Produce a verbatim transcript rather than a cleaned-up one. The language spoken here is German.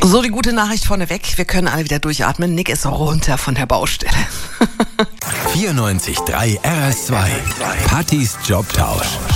So, die gute Nachricht vorneweg. Wir können alle wieder durchatmen. Nick ist runter von der Baustelle. vierundneunzig Komma drei R S zwei. Pattis Jobtausch.